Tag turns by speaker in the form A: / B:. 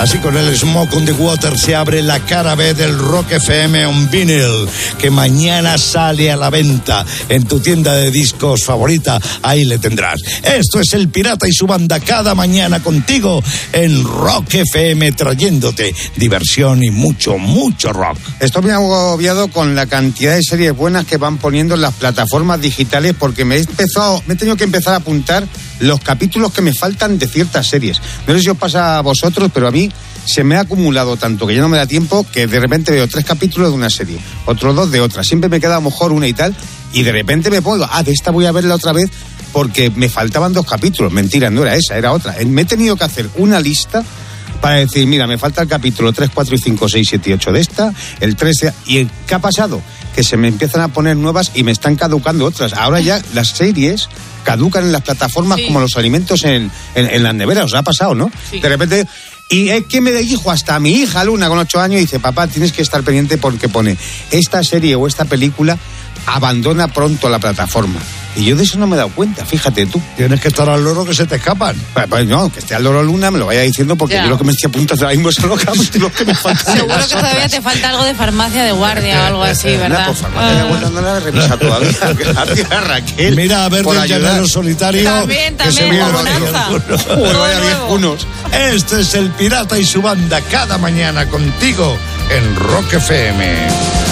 A: Así con el Smoke on the Water se abre la cara B del Rock FM on Vinyl, que mañana sale a la venta en tu tienda de discos favorita. Ahí le tendrás. Esto es El Pirata y su banda cada mañana contigo en Rock FM, trayéndote diversión y mucho, mucho rock.
B: Estoy muy agobiado con la cantidad de series buenas que van poniendo en las plataformas digitales, porque me he tenido que empezar a apuntar los capítulos que me faltan de ciertas series. No sé si os pasa a vosotros, pero a mí se me ha acumulado tanto que ya no me da tiempo, que de repente veo 3 capítulos de una serie, otros 2 de otra. Siempre me queda a lo mejor una y tal, y de repente me pongo, de esta voy a verla otra vez porque me faltaban 2 capítulos. Mentira, no era esa, era otra. Me he tenido que hacer una lista para decir, mira, me falta el capítulo 3, 4 y 5, 6, 7 y 8 de esta, el 3... ¿Y qué ha pasado? Que se me empiezan a poner nuevas y me están caducando otras. Ahora ya las series caducan en las plataformas, sí, como los alimentos en las neveras. ¿Os ha pasado, no? Sí. De repente... Y es que me dijo hasta mi hija Luna con 8 años, dice, papá, tienes que estar pendiente porque pone esta serie o esta película abandona pronto la plataforma. Y yo de eso no me he dado cuenta, fíjate tú.
A: Tienes que estar al loro que se te escapan.
B: Pues no, que esté al loro Luna, me lo vaya diciendo, porque yo lo que me estoy apuntando ahora mismo son los capítulos que me faltan.
C: Seguro que todavía te falta algo de farmacia de guardia o algo así, ¿verdad?
B: Pues farmacia de guardia no la he revisado todavía. Gracias, Raquel.
A: Mira a ver del Llanero Solitario.
C: También,
A: que se
C: la bonanza.
B: Bueno, vaya viejunos.
A: Este es El Pirata y su banda cada mañana contigo en Rock FM.